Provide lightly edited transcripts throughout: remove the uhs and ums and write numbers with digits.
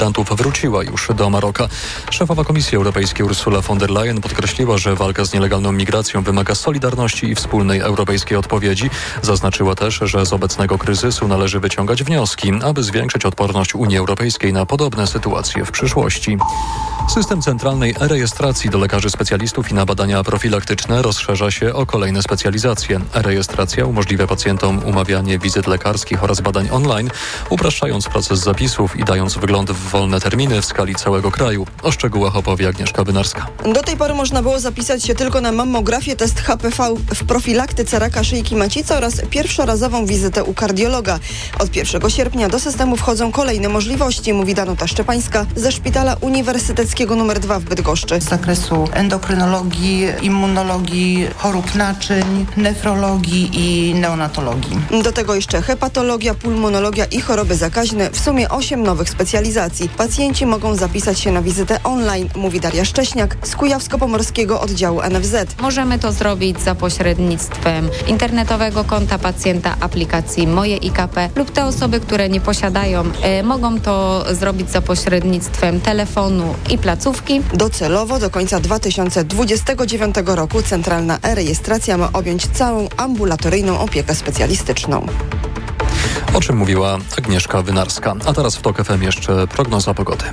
wróciła już do Maroka. Szefowa Komisji Europejskiej Ursula von der Leyen podkreśliła, że walka z nielegalną migracją wymaga solidarności i wspólnej europejskiej odpowiedzi. Zaznaczyła też, że z obecnego kryzysu należy wyciągać wnioski, aby zwiększyć odporność Unii Europejskiej na podobne sytuacje w przyszłości. System centralnej e-rejestracji do lekarzy specjalistów i na badania profilaktyczne rozszerza się o kolejne specjalizacje. E-rejestracja umożliwia pacjentom umawianie wizyt lekarskich oraz badań online, upraszczając proces zapisów i dając wgląd w wolne terminy w skali całego kraju. O szczegółach opowie Agnieszka Wynarska. Do tej pory można było zapisać się tylko na mammografię, test HPV w profilaktyce raka szyjki macicy oraz pierwszorazową wizytę u kardiologa. Od 1 sierpnia do systemu wchodzą kolejne możliwości, mówi Danuta Szczepańska ze Szpitala Uniwersyteckiego nr 2 w Bydgoszczy. Z zakresu endokrynologii, immunologii, chorób naczyń, nefrologii i neonatologii. Do tego jeszcze hepatologia, pulmonologia i choroby zakaźne. W sumie 8 nowych specjalizacji. Pacjenci mogą zapisać się na wizytę online, mówi Daria Szcześniak z Kujawsko-Pomorskiego Oddziału NFZ. Możemy to zrobić za pośrednictwem internetowego konta pacjenta, aplikacji Moje IKP lub te osoby, które nie posiadają, mogą to zrobić za pośrednictwem telefonu i placówki. Docelowo do końca 2029 roku centralna e-rejestracja ma objąć całą ambulatoryjną opiekę specjalistyczną. O czym mówiła Agnieszka Wynarska. A teraz w TOK FM jeszcze prognoza pogody.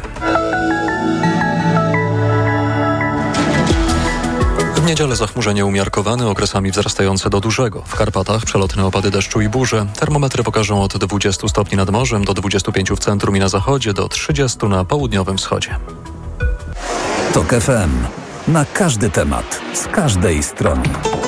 W niedzielę zachmurzenie umiarkowane, okresami wzrastające do dużego. W Karpatach przelotne opady deszczu i burze. Termometry pokażą od 20 stopni nad morzem do 25 w centrum i na zachodzie, do 30 na południowym wschodzie. TOK FM. Na każdy temat, z każdej strony.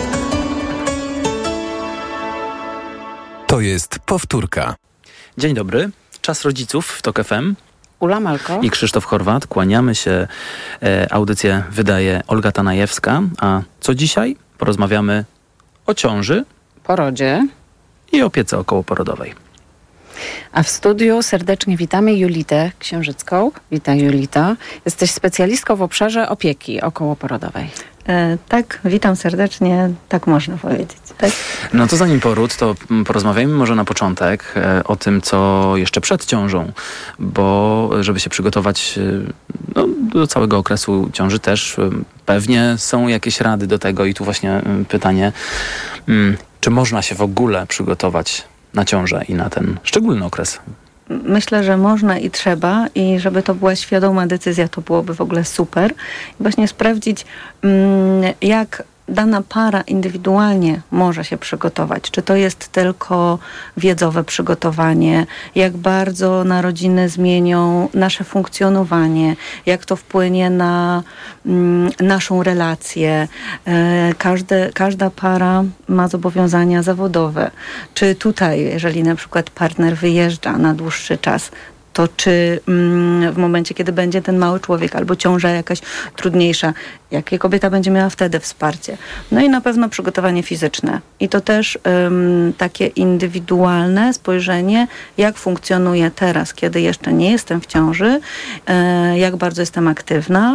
To jest powtórka. Dzień dobry. Czas rodziców w TOK FM. Ula Malko I Krzysztof Chorwat. Kłaniamy się. Audycję wydaje Olga Tanajewska. A co dzisiaj? Porozmawiamy o ciąży, porodzie i opiece okołoporodowej. A w studiu serdecznie witamy Julitę Księżycką. Witaj, Julita. Jesteś specjalistką w obszarze opieki okołoporodowej. Tak, witam serdecznie, tak można powiedzieć. Tak? No to zanim poród, to porozmawiajmy może na początek o tym, co jeszcze przed ciążą, bo żeby się przygotować do całego okresu ciąży też pewnie są jakieś rady do tego i tu właśnie pytanie, czy można się w ogóle przygotować na ciążę i na ten szczególny okres? Myślę, że można i trzeba i żeby to była świadoma decyzja, to byłoby w ogóle super. I właśnie sprawdzić, jak dana para indywidualnie może się przygotować. Czy to jest tylko wiedzowe przygotowanie, jak bardzo narodziny zmienią nasze funkcjonowanie, jak to wpłynie na naszą relację. Każda para ma zobowiązania zawodowe. Czy tutaj, jeżeli na przykład partner wyjeżdża na dłuższy czas, to czy w momencie, kiedy będzie ten mały człowiek albo ciąża jakaś trudniejsza, jakie kobieta będzie miała wtedy wsparcie. No i na pewno przygotowanie fizyczne. I to też takie indywidualne spojrzenie, jak funkcjonuję teraz, kiedy jeszcze nie jestem w ciąży, jak bardzo jestem aktywna.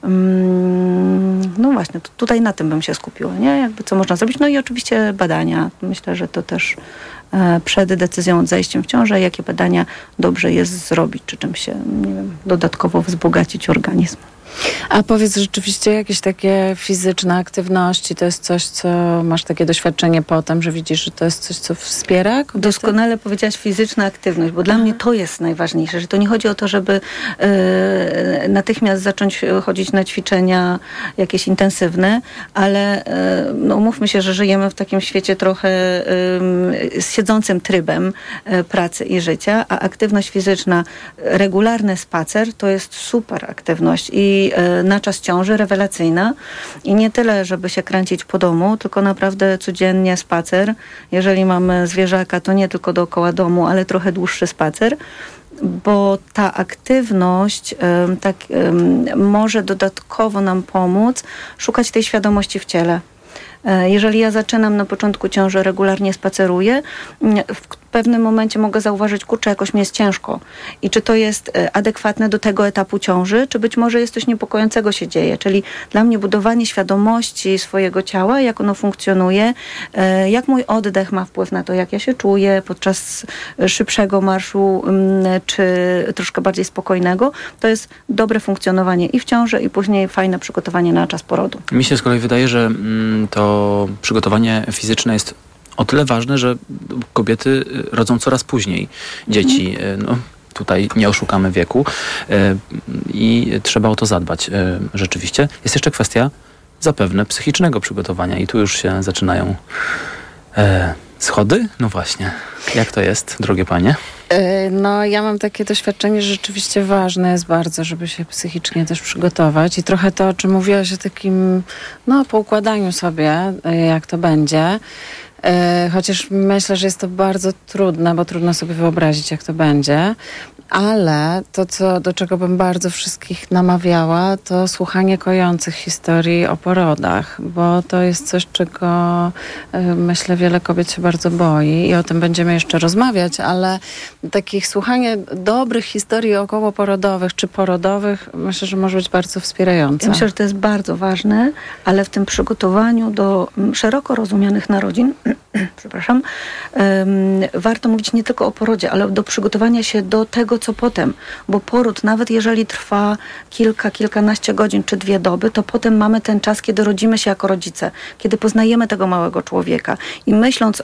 No właśnie, tutaj na tym bym się skupiła, nie? Jakby co można zrobić. No i oczywiście badania. Myślę, że to też przed decyzją od zajściem w ciążę, jakie badania dobrze jest zrobić, czy czym się, nie wiem, dodatkowo wzbogacić organizm. A powiedz, rzeczywiście jakieś takie fizyczne aktywności, to jest coś, co masz takie doświadczenie potem, że widzisz, że to jest coś, co wspiera kobiety? Doskonale powiedziałaś fizyczna aktywność, bo dla mnie to jest najważniejsze, że to nie chodzi o to, żeby natychmiast zacząć chodzić na ćwiczenia jakieś intensywne, ale no, umówmy się, że żyjemy w takim świecie trochę z siedzącym trybem pracy i życia, a aktywność fizyczna, regularny spacer to jest super aktywność i na czas ciąży rewelacyjna i nie tyle, żeby się kręcić po domu, tylko naprawdę codziennie spacer. Jeżeli mamy zwierzaka, to nie tylko dookoła domu, ale trochę dłuższy spacer, bo ta aktywność może dodatkowo nam pomóc szukać tej świadomości w ciele. Jeżeli ja zaczynam na początku ciąży, regularnie spaceruję, pewnym momencie mogę zauważyć, kurczę, jakoś mi jest ciężko. I czy to jest adekwatne do tego etapu ciąży, czy być może jest coś niepokojącego się dzieje. Czyli dla mnie budowanie świadomości swojego ciała, jak ono funkcjonuje, jak mój oddech ma wpływ na to, jak ja się czuję podczas szybszego marszu, czy troszkę bardziej spokojnego, to jest dobre funkcjonowanie i w ciąży, i później fajne przygotowanie na czas porodu. Mi się z kolei wydaje, że to przygotowanie fizyczne jest o tyle ważne, że kobiety rodzą coraz później dzieci. Tutaj nie oszukamy wieku i trzeba o to zadbać rzeczywiście. Jest jeszcze kwestia zapewne psychicznego przygotowania i tu już się zaczynają schody? No właśnie. Jak to jest, drogie panie? No, ja mam takie doświadczenie, że rzeczywiście ważne jest bardzo, żeby się psychicznie też przygotować i trochę to, o czym mówiłaś, o takim poukładaniu sobie, jak to będzie. Chociaż myślę, że jest to bardzo trudne, bo trudno sobie wyobrazić, jak to będzie. Ale to, do czego bym bardzo wszystkich namawiała, to słuchanie kojących historii o porodach, bo to jest coś, czego myślę wiele kobiet się bardzo boi i o tym będziemy jeszcze rozmawiać, ale takich słuchanie dobrych historii okołoporodowych czy porodowych myślę, że może być bardzo wspierające. Ja myślę, że to jest bardzo ważne, ale w tym przygotowaniu do szeroko rozumianych narodzin warto mówić nie tylko o porodzie, ale do przygotowania się do tego, co potem. Bo poród, nawet jeżeli trwa kilkanaście godzin czy 2 doby, to potem mamy ten czas, kiedy rodzimy się jako rodzice, kiedy poznajemy tego małego człowieka. I myśląc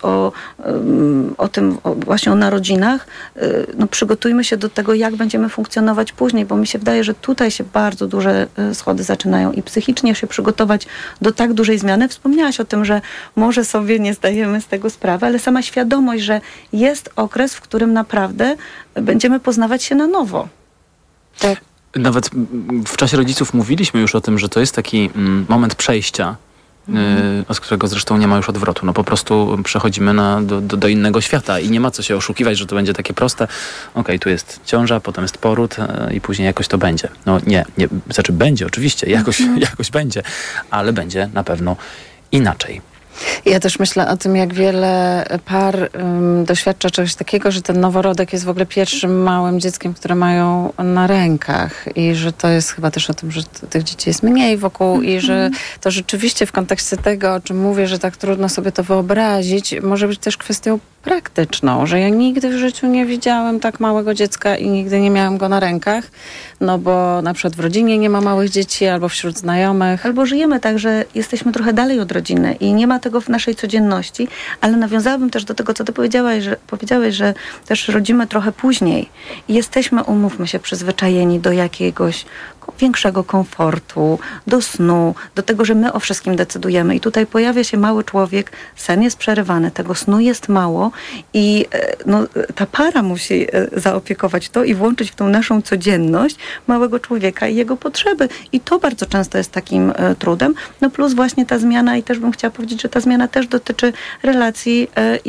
o tym, właśnie o narodzinach, przygotujmy się do tego, jak będziemy funkcjonować później, bo mi się wydaje, że tutaj się bardzo duże schody zaczynają i psychicznie się przygotować do tak dużej zmiany. Wspomniałaś o tym, że może sobie nie zdajemy z tego sprawy, ale sama świadomość, że jest okres, w którym naprawdę będziemy poznawać się na nowo. Tak. Nawet w czasie rodziców mówiliśmy już o tym, że to jest taki moment przejścia, od którego zresztą nie ma już odwrotu. Po prostu przechodzimy do innego świata i nie ma co się oszukiwać, że to będzie takie proste. Okej, tu jest ciąża, potem jest poród i później jakoś to będzie. Nie, znaczy będzie oczywiście, jakoś będzie, ale będzie na pewno inaczej. Ja też myślę o tym, jak wiele par doświadcza czegoś takiego, że ten noworodek jest w ogóle pierwszym małym dzieckiem, które mają na rękach i że to jest chyba też o tym, że tych dzieci jest mniej wokół i że to rzeczywiście w kontekście tego, o czym mówię, że tak trudno sobie to wyobrazić, może być też kwestią praktyczną, że ja nigdy w życiu nie widziałem tak małego dziecka i nigdy nie miałam go na rękach, bo na przykład w rodzinie nie ma małych dzieci albo wśród znajomych. Albo żyjemy tak, że jesteśmy trochę dalej od rodziny i nie ma tego w naszej codzienności, ale nawiązałabym też do tego, co ty powiedziałeś, że też rodzimy trochę później i jesteśmy, umówmy się, przyzwyczajeni do jakiegoś większego komfortu, do snu, do tego, że my o wszystkim decydujemy. I tutaj pojawia się mały człowiek, sen jest przerywany, tego snu jest mało i ta para musi zaopiekować to i włączyć w tą naszą codzienność małego człowieka i jego potrzeby. I to bardzo często jest takim trudem. Plus właśnie ta zmiana i też bym chciała powiedzieć, że ta zmiana też dotyczy relacji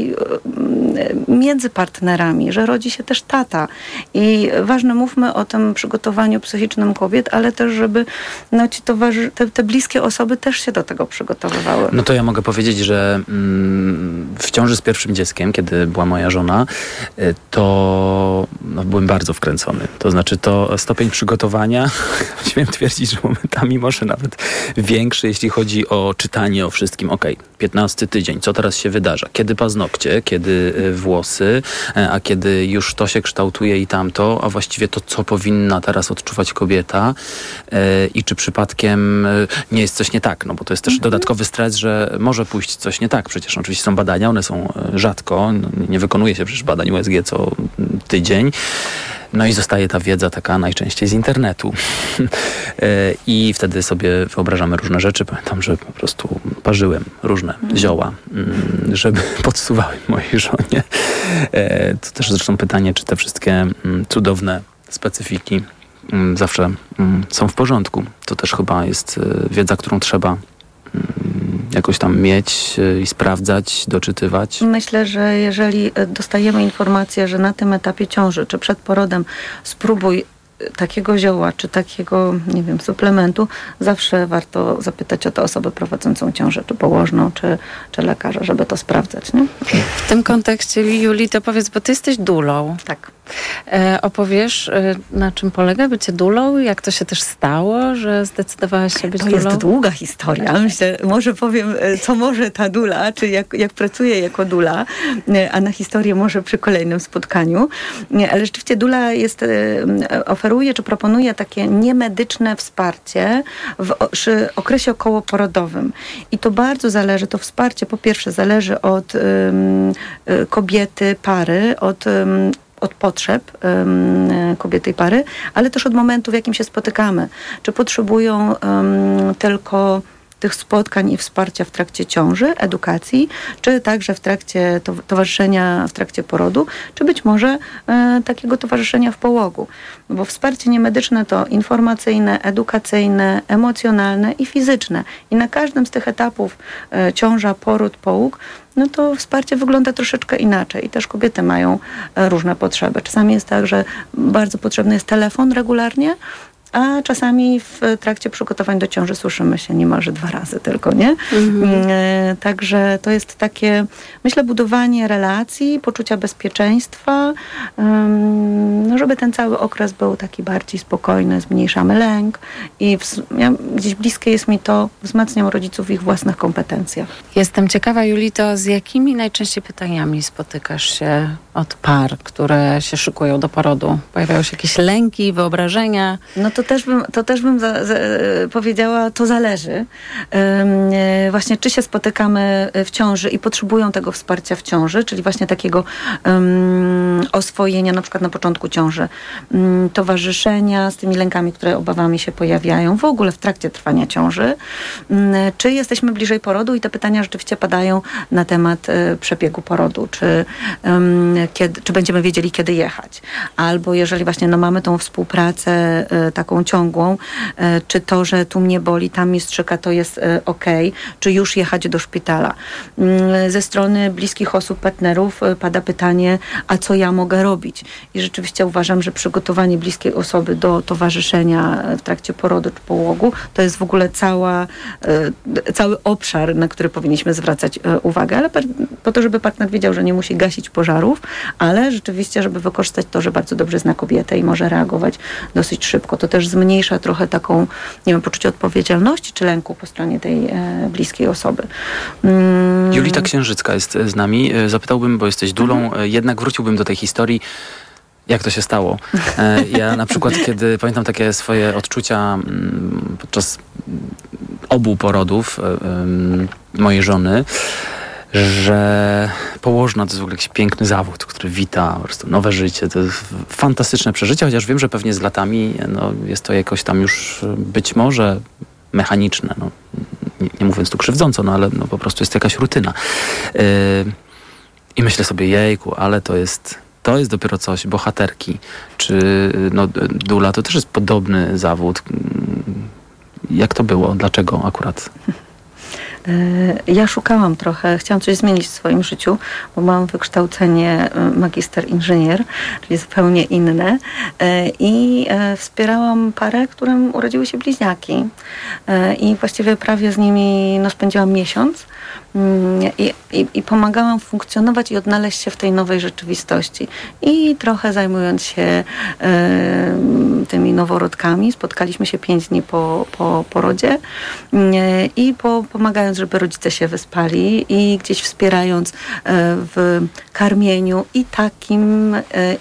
między partnerami, że rodzi się też tata. I ważne, mówmy o tym przygotowaniu psychicznym kobiet, ale też, żeby te bliskie osoby też się do tego przygotowywały. To ja mogę powiedzieć, że w ciąży z pierwszym dzieckiem, kiedy była moja żona, to byłem bardzo wkręcony. To znaczy to stopień przygotowania, śmiem twierdzić, że momentami może nawet większy, jeśli chodzi o czytanie o wszystkim. 15 tydzień, co teraz się wydarza? Kiedy paznokcie, kiedy włosy, a kiedy już to się kształtuje i tamto, a właściwie to, co powinna teraz odczuwać kobieta i czy przypadkiem nie jest coś nie tak, bo to jest też dodatkowy stres, że może pójść coś nie tak. Przecież oczywiście są badania, one są rzadko, nie wykonuje się przecież badań USG co tydzień. I zostaje ta wiedza taka najczęściej z internetu. I wtedy sobie wyobrażamy różne rzeczy. Pamiętam, że po prostu parzyłem różne zioła, żeby podsuwały mojej żonie. To też zresztą pytanie, czy te wszystkie cudowne specyfiki zawsze są w porządku. To też chyba jest wiedza, którą trzeba jakoś tam mieć i sprawdzać, doczytywać. Myślę, że jeżeli dostajemy informację, że na tym etapie ciąży czy przed porodem spróbuj takiego zioła, czy takiego, nie wiem, suplementu, zawsze warto zapytać o to osobę prowadzącą ciążę, czy położną, czy lekarza, żeby to sprawdzać. Nie? W tym kontekście, Juli, to powiedz, bo ty jesteś dulą. Tak. Opowiesz, na czym polega bycie dulą? Jak to się też stało, że zdecydowałaś się być dulą? To jest długa historia. Myślę, może powiem, co może ta dula, czy jak pracuję jako dula, a na historię może przy kolejnym spotkaniu. Ale rzeczywiście dula oferuje, czy proponuje takie niemedyczne wsparcie przy okresie okołoporodowym. I to bardzo zależy, to wsparcie po pierwsze zależy od kobiety, pary, od potrzeb kobiety i pary, ale też od momentu, w jakim się spotykamy. Czy potrzebują tylko tych spotkań i wsparcia w trakcie ciąży, edukacji, czy także w trakcie towarzyszenia w trakcie porodu, czy być może takiego towarzyszenia w połogu. Bo wsparcie niemedyczne to informacyjne, edukacyjne, emocjonalne i fizyczne. I na każdym z tych etapów ciąża, poród, połóg, no to wsparcie wygląda troszeczkę inaczej i też kobiety mają różne potrzeby. Czasami jest tak, że bardzo potrzebny jest telefon regularnie, a czasami w trakcie przygotowań do ciąży słyszymy się niemalże 2 razy tylko, nie? Także to jest takie, myślę, budowanie relacji, poczucia bezpieczeństwa, żeby ten cały okres był taki bardziej spokojny, zmniejszamy lęk i gdzieś bliskie jest mi to, wzmacniam rodziców w ich własnych kompetencjach. Jestem ciekawa, Julito, z jakimi najczęściej pytaniami spotykasz się od par, które się szykują do porodu? Pojawiają się jakieś lęki, wyobrażenia? No to też bym powiedziała, to zależy. Właśnie czy się spotykamy w ciąży i potrzebują tego wsparcia w ciąży, czyli właśnie takiego oswojenia na przykład na początku ciąży, towarzyszenia z tymi lękami, które obawami się pojawiają w ogóle w trakcie trwania ciąży, czy jesteśmy bliżej porodu i te pytania rzeczywiście padają na temat przebiegu porodu, czy będziemy wiedzieli, kiedy jechać. Albo jeżeli właśnie mamy tą współpracę taką ciągłą, czy to, że tu mnie boli, tam mnie strzyka, to jest okej, czy już jechać do szpitala. Ze strony bliskich osób, partnerów pada pytanie, a co ja mogę robić? I rzeczywiście uważam, że przygotowanie bliskiej osoby do towarzyszenia w trakcie porodu czy połogu, to jest w ogóle cały obszar, na który powinniśmy zwracać uwagę, ale po to, żeby partner wiedział, że nie musi gasić pożarów, ale rzeczywiście, żeby wykorzystać to, że bardzo dobrze zna kobietę i może reagować dosyć szybko. To też zmniejsza trochę taką, nie wiem, poczucie odpowiedzialności czy lęku po stronie tej bliskiej osoby. Julita Księżycka jest z nami. Zapytałbym, bo jesteś dulą, jednak wróciłbym do tej historii, jak to się stało. Ja na przykład, kiedy pamiętam takie swoje odczucia podczas obu porodów mojej żony, że położna to jest w ogóle jakiś piękny zawód, który wita po prostu nowe życie. To jest fantastyczne przeżycie, chociaż wiem, że pewnie z latami jest to jakoś tam już być może mechaniczne. Nie mówiąc tu krzywdząco, ale po prostu jest jakaś rutyna. I myślę sobie, jejku, ale to jest dopiero coś, bohaterki. Czy dula to też jest podobny zawód. Jak to było? Dlaczego akurat? Ja szukałam trochę, chciałam coś zmienić w swoim życiu, bo mam wykształcenie magister inżynier, czyli zupełnie inne i wspierałam parę, którym urodziły się bliźniaki i właściwie prawie z nimi spędziłam miesiąc i pomagałam funkcjonować i odnaleźć się w tej nowej rzeczywistości i trochę zajmując się tymi noworodkami, spotkaliśmy się 5 dni po porodzie i pomagając, żeby rodzice się wyspali i gdzieś wspierając w karmieniu i takim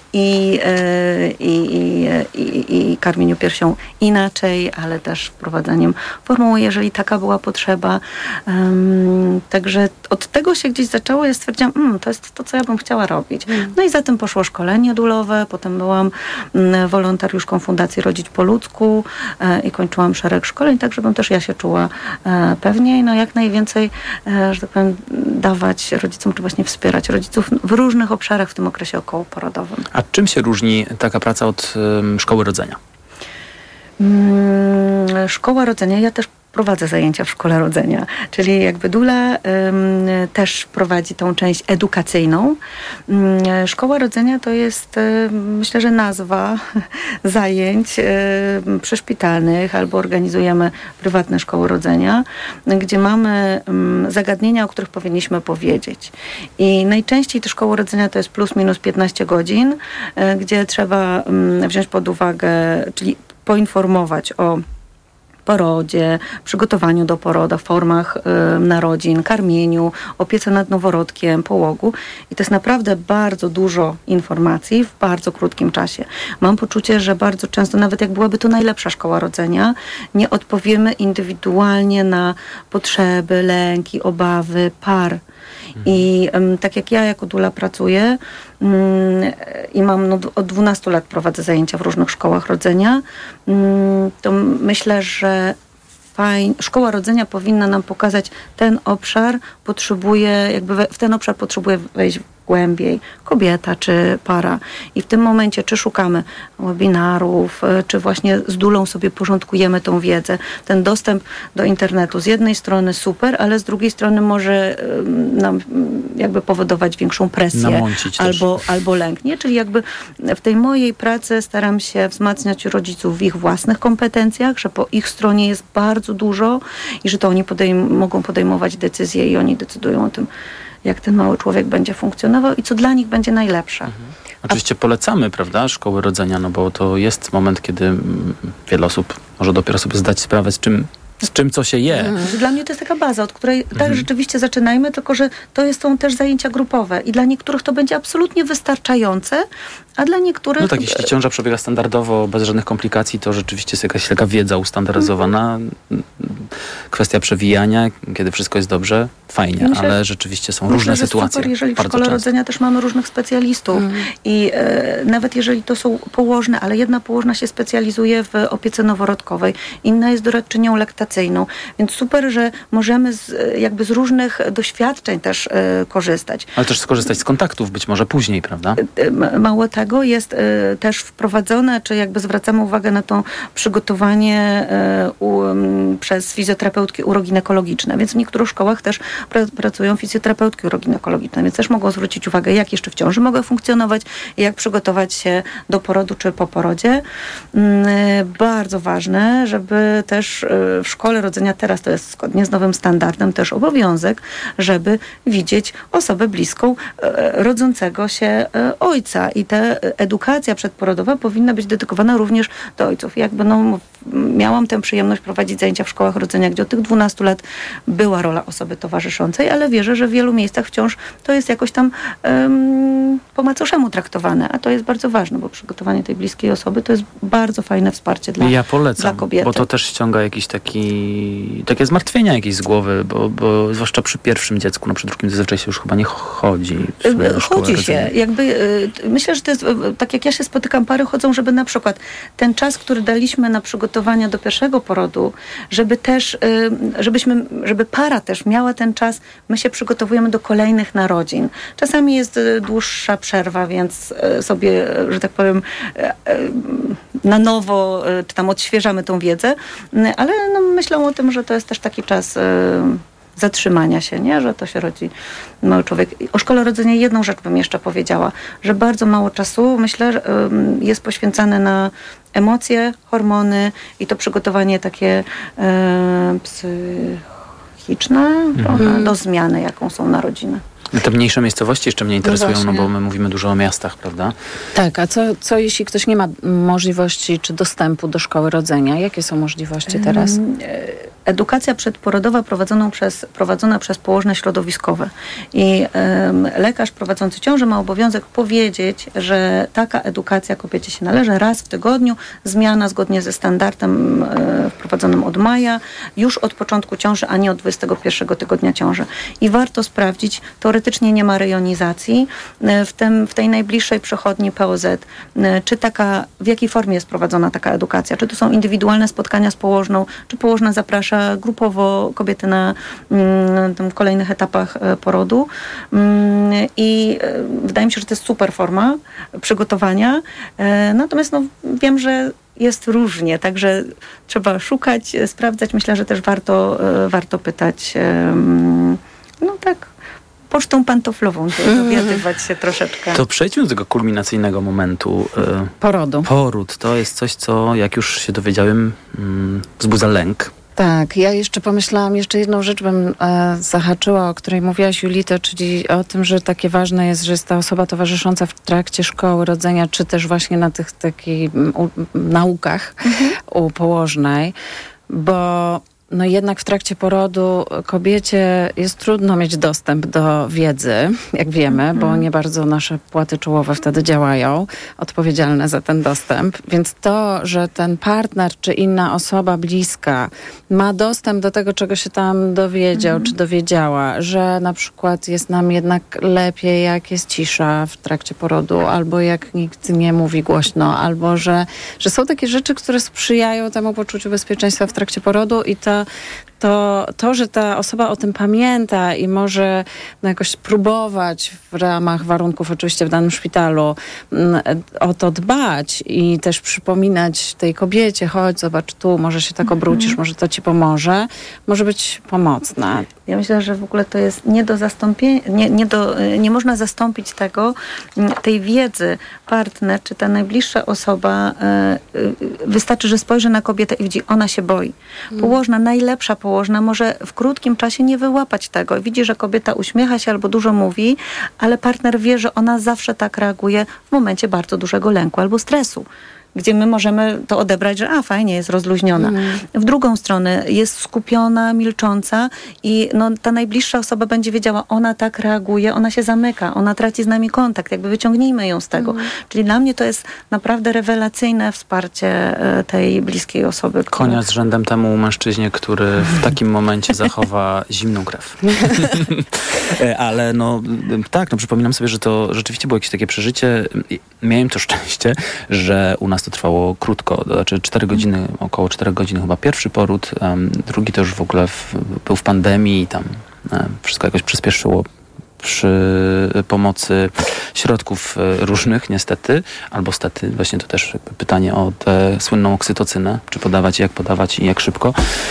i karmieniu piersią inaczej, ale też wprowadzaniem formuły, jeżeli taka była potrzeba. Także od tego się gdzieś zaczęło, ja stwierdziłam, to jest to, co ja bym chciała robić. No i za tym poszło szkolenie dulowe, potem byłam wolontariuszką Fundacji Rodzić po ludzku i kończyłam szereg szkoleń, tak żebym też ja się czuła pewniej, jak najwięcej, że tak powiem, dawać rodzicom, czy właśnie wspierać rodziców w różnych obszarach w tym okresie okołoporodowym. A czym się różni taka praca od szkoły rodzenia? Szkoła rodzenia, ja też prowadzę zajęcia w szkole rodzenia, czyli jakby doula też prowadzi tą część edukacyjną. Szkoła rodzenia to jest, myślę, że nazwa zajęć przyszpitalnych, albo organizujemy prywatne szkoły rodzenia, gdzie mamy zagadnienia, o których powinniśmy powiedzieć. I najczęściej te szkoły rodzenia to jest plus minus 15 godzin, gdzie trzeba wziąć pod uwagę, czyli poinformować o porodzie, przygotowaniu do porodu, formach narodzin, karmieniu, opiece nad noworodkiem, połogu. I to jest naprawdę bardzo dużo informacji w bardzo krótkim czasie. Mam poczucie, że bardzo często, nawet jak byłaby to najlepsza szkoła rodzenia, nie odpowiemy indywidualnie na potrzeby, lęki, obawy par. I tak jak ja jako doula pracuję i mam od 12 lat prowadzę zajęcia w różnych szkołach rodzenia, to myślę, że szkoła rodzenia powinna nam pokazać, ten obszar potrzebuje, w ten obszar potrzebuje wejść głębiej kobieta czy para. I w tym momencie, czy szukamy webinarów, czy właśnie z doulą sobie porządkujemy tą wiedzę. Ten dostęp do internetu z jednej strony super, ale z drugiej strony może nam jakby powodować większą presję albo lęk. Nie? Czyli jakby w tej mojej pracy staram się wzmacniać rodziców w ich własnych kompetencjach, że po ich stronie jest bardzo dużo i że to oni mogą podejmować decyzje i oni decydują o tym, jak ten mały człowiek będzie funkcjonował i co dla nich będzie najlepsze. Oczywiście polecamy, prawda, szkoły rodzenia, no bo to jest moment, kiedy wiele osób może dopiero sobie zdać sprawę, z czym co się je. Dla mnie to jest taka baza, od której tak rzeczywiście zaczynajmy, tylko że to są też zajęcia grupowe i dla niektórych to będzie absolutnie wystarczające, a dla niektórych... No tak, jeśli ciąża przebiega standardowo, bez żadnych komplikacji, to rzeczywiście jest jakaś taka wiedza ustandaryzowana. Kwestia przewijania, kiedy wszystko jest dobrze, fajnie, ale rzeczywiście są różne sytuacje. Super, jeżeli w szkole rodzenia też mamy różnych specjalistów i nawet jeżeli to są położne, ale jedna położna się specjalizuje w opiece noworodkowej, inna jest doradczynią laktacyjną, więc super, że możemy z różnych doświadczeń też korzystać. Ale też skorzystać z kontaktów być może później, prawda? Mało tego, jest też wprowadzone, czy jakby zwracamy uwagę na to przygotowanie przez fizjoterapeutki uroginekologiczne, więc w niektórych szkołach też pracują fizjoterapeutki uroginekologiczne, więc też mogą zwrócić uwagę, jak jeszcze w ciąży mogę funkcjonować i jak przygotować się do porodu czy po porodzie. Bardzo ważne, żeby też w szkole rodzenia, teraz to jest zgodnie z nowym standardem też obowiązek, żeby widzieć osobę bliską rodzącego się ojca i ta edukacja przedporodowa powinna być dedykowana również do ojców. Miałam tę przyjemność prowadzić zajęcia w szkołach rodzenia, gdzie od tych 12 lat była rola osoby towarzyszącej, ale wierzę, że w wielu miejscach wciąż to jest jakoś tam po macoszemu traktowane, a to jest bardzo ważne, bo przygotowanie tej bliskiej osoby to jest bardzo fajne wsparcie dla kobiety. Ja polecam, bo to też ściąga jakieś takie zmartwienia jakieś z głowy, bo zwłaszcza przy pierwszym dziecku, przy drugim zazwyczaj się już chyba nie chodzi. Chodzi się. Myślę, że to jest, tak jak ja się spotykam, pary chodzą, żeby na przykład ten czas, który daliśmy na przygotowania do pierwszego porodu, żeby też, żeby para też miała ten czas, my się przygotowujemy do kolejnych narodzin. Czasami jest dłuższa przerwa, więc sobie, że tak powiem, na nowo, czy tam odświeżamy tą wiedzę, ale myślą o tym, że to jest też taki czas zatrzymania się, nie? Że to się rodzi mały człowiek. O szkole rodzenia jedną rzecz bym jeszcze powiedziała, że bardzo mało czasu, myślę, jest poświęcane na emocje, hormony i to przygotowanie takie psychiczne do zmiany, jaką są narodziny. Te mniejsze miejscowości jeszcze mnie interesują, bo my mówimy dużo o miastach, prawda? Tak, a co jeśli ktoś nie ma możliwości czy dostępu do szkoły rodzenia? Jakie są możliwości teraz? Edukacja przedporodowa prowadzona przez położne środowiskowe. I lekarz prowadzący ciążę ma obowiązek powiedzieć, że taka edukacja kobiecie się należy raz w tygodniu, zmiana zgodnie ze standardem wprowadzonym od maja, już od początku ciąży, a nie od 21 tygodnia ciąży. I warto sprawdzić, teoretycznie nie ma rejonizacji, w tej najbliższej przychodni POZ, w jakiej formie jest prowadzona taka edukacja, czy to są indywidualne spotkania z położną, czy położna zaprasza zaprasza grupowo kobiety na kolejnych etapach porodu i wydaje mi się, że to jest super forma przygotowania. Natomiast wiem, że jest różnie, także trzeba szukać, sprawdzać. Myślę, że też warto pytać. Pocztą pantoflową, dowiadywać się troszeczkę. To przejdźmy do tego kulminacyjnego momentu. Porodu. Poród to jest coś, co jak już się dowiedziałem, wzbudza lęk. Tak, ja jeszcze pomyślałam, jeszcze jedną rzecz bym zahaczyła, o której mówiłaś, Julito, czyli o tym, że takie ważne jest, że jest ta osoba towarzysząca w trakcie szkoły rodzenia, czy też właśnie na tych takich naukach u położnej, bo jednak w trakcie porodu kobiecie jest trudno mieć dostęp do wiedzy, jak wiemy, bo nie bardzo nasze płaty czołowe wtedy działają, odpowiedzialne za ten dostęp. Więc to, że ten partner czy inna osoba bliska ma dostęp do tego, czego się tam dowiedział czy dowiedziała, że na przykład jest nam jednak lepiej, jak jest cisza w trakcie porodu, albo jak nikt nie mówi głośno, albo że są takie rzeczy, które sprzyjają temu poczuciu bezpieczeństwa w trakcie porodu i to, że ta osoba o tym pamięta i może jakoś próbować w ramach warunków oczywiście w danym szpitalu o to dbać i też przypominać tej kobiecie, chodź, zobacz tu, może się tak obrócisz, może to ci pomoże, może być pomocna. Ja myślę, że w ogóle to jest nie do zastąpienia, nie można zastąpić tej wiedzy. Partner czy ta najbliższa osoba, wystarczy, że spojrzy na kobietę i widzi, ona się boi. Położna, najlepsza położna może w krótkim czasie nie wyłapać tego. Widzi, że kobieta uśmiecha się albo dużo mówi, ale partner wie, że ona zawsze tak reaguje w momencie bardzo dużego lęku albo stresu, gdzie my możemy to odebrać, że fajnie, jest rozluźniona. W drugą stronę jest skupiona, milcząca i ta najbliższa osoba będzie wiedziała, ona tak reaguje, ona się zamyka, ona traci z nami kontakt, jakby wyciągnijmy ją z tego. Czyli dla mnie to jest naprawdę rewelacyjne wsparcie tej bliskiej osoby. Konia z rzędem temu mężczyźnie, który w takim momencie zachowa zimną krew. Ale przypominam sobie, że to rzeczywiście było jakieś takie przeżycie. Miałem to szczęście, że u nas to trwało krótko, znaczy 4 godziny, około 4 godzin chyba pierwszy poród, drugi to już w ogóle był w pandemii i tam wszystko jakoś przyspieszyło przy pomocy środków różnych niestety, albo stety, właśnie to też pytanie o tę słynną oksytocynę, czy podawać, jak podawać i jak szybko.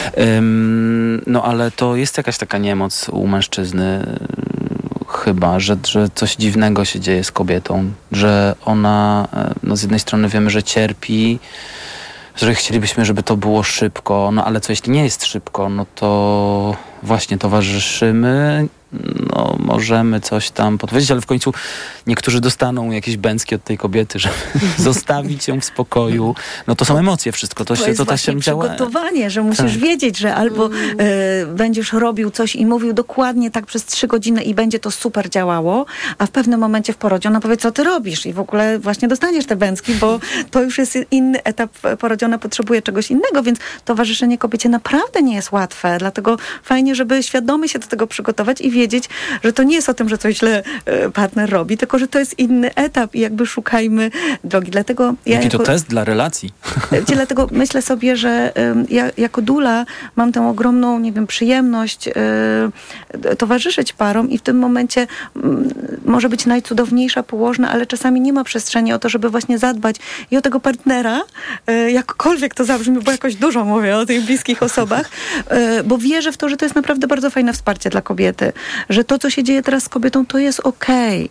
Ale to jest jakaś taka niemoc u mężczyzny, chyba, że coś dziwnego się dzieje z kobietą, że ona, z jednej strony wiemy, że cierpi, że chcielibyśmy, żeby to było szybko, ale co jeśli nie jest szybko, to właśnie towarzyszymy, możemy coś tam podpowiedzieć, ale w końcu niektórzy dostaną jakieś bęcki od tej kobiety, żeby zostawić ją w spokoju. To są emocje wszystko. To jest właśnie przygotowanie, że musisz wiedzieć, że albo będziesz robił coś i mówił dokładnie tak przez 3 godziny i będzie to super działało, a w pewnym momencie w porodzie ona powie, co ty robisz? I w ogóle właśnie dostaniesz te bęcki, bo to już jest inny etap porodzie, ona potrzebuje czegoś innego, więc towarzyszenie kobiecie naprawdę nie jest łatwe. Dlatego fajnie, żeby świadomie się do tego przygotować i wiedzieć, że to nie jest o tym, że coś źle partner robi, tylko że to jest inny etap i jakby szukajmy drogi. Dlatego to test dla relacji. Dlatego myślę sobie, że ja jako dula mam tę ogromną, przyjemność towarzyszyć parom i w tym momencie może być najcudowniejsza położna, ale czasami nie ma przestrzeni o to, żeby właśnie zadbać i o tego partnera, jakkolwiek to zabrzmi, bo jakoś dużo mówię o tych bliskich osobach, bo wierzę w to, że to jest naprawdę bardzo fajne wsparcie dla kobiety, że to, co się dzieje teraz z kobietą, to jest okej.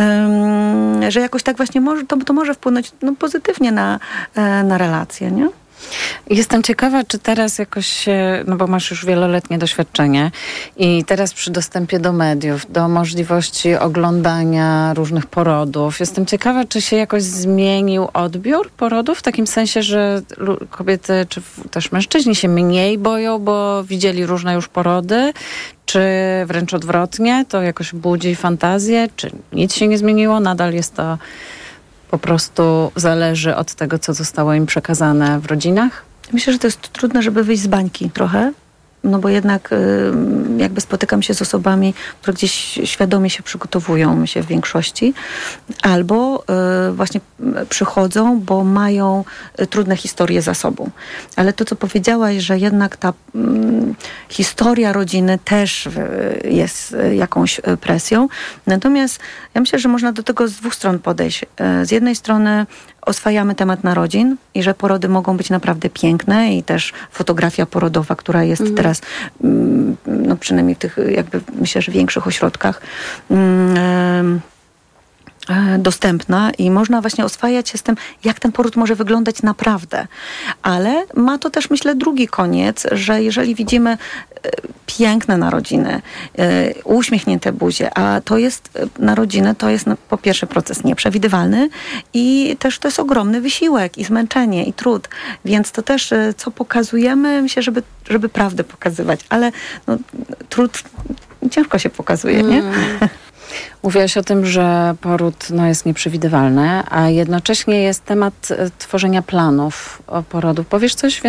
Że jakoś tak właśnie to może wpłynąć pozytywnie na relacje, nie? Jestem ciekawa, czy teraz jakoś, bo masz już wieloletnie doświadczenie i teraz przy dostępie do mediów, do możliwości oglądania różnych porodów, jestem ciekawa, czy się jakoś zmienił odbiór porodów, w takim sensie, że kobiety, czy też mężczyźni się mniej boją, bo widzieli różne już porody, czy wręcz odwrotnie, to jakoś budzi fantazję, czy nic się nie zmieniło, nadal jest to po prostu zależy od tego, co zostało im przekazane w rodzinach? Myślę, że to jest trudne, żeby wyjść z bańki trochę, no bo jednak jakby spotykam się z osobami, które gdzieś świadomie się przygotowują, myślę w większości, albo właśnie przychodzą, bo mają trudne historie za sobą. Ale to, co powiedziałaś, że jednak ta historia rodziny też jest jakąś presją. Natomiast ja myślę, że można do tego z dwóch stron podejść. Z jednej strony oswajamy temat narodzin i że porody mogą być naprawdę piękne i też fotografia porodowa, która jest teraz, no przynajmniej w tych jakby myślę, że większych ośrodkach dostępna i można właśnie oswajać się z tym, jak ten poród może wyglądać naprawdę. Ale ma to też, myślę, drugi koniec, że jeżeli widzimy piękne narodziny, uśmiechnięte buzie, a to jest narodziny, to jest po pierwsze proces nieprzewidywalny i też to jest ogromny wysiłek i zmęczenie i trud. Więc to też, co pokazujemy, myślę, żeby prawdę pokazywać, ale no, trud ciężko się pokazuje, nie? Mówiłaś o tym, że poród jest nieprzewidywalny, a jednocześnie jest temat tworzenia planów porodu. Powiesz coś więcej